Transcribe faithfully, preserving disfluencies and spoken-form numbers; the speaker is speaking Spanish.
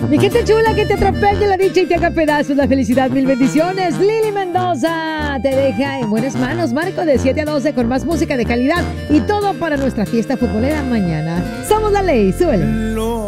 Mi gente chula, que te atropelle la dicha y te haga pedazos la felicidad. Mil bendiciones. Lili Mendoza te deja en buenas manos. Marco de siete a doce con más música de calidad y todo para nuestra fiesta futbolera mañana. Somos la ley. Súbele.